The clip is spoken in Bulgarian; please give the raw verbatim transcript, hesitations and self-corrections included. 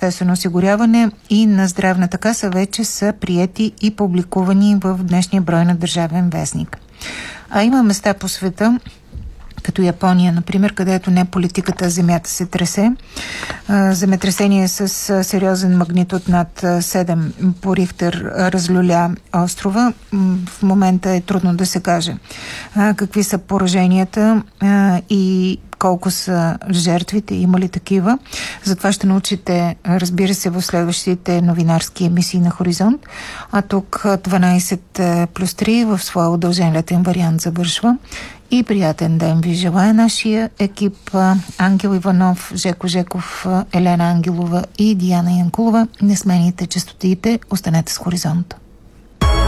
обществено осигуряване и на Здравната каса вече са приети и публикувани в днешния брой на Държавен вестник. А има места по света, като Япония, например, където не политиката, а земята се тресе. Земетресение с сериозен магнитуд над седем по Рихтер разлюля острова. В момента е трудно да се каже какви са пораженията и колко са жертвите, има ли такива. Затова ще научите, разбира се, в следващите новинарски емисии на Хоризонт. А тук дванайсет плюс три в своя удължен летен вариант завършва. И приятен ден ви желая нашия екип: Ангел Иванов, Жеко Жеков, Елена Ангелова и Диана Янкулова. Не смените честотиите, останете с Хоризонт.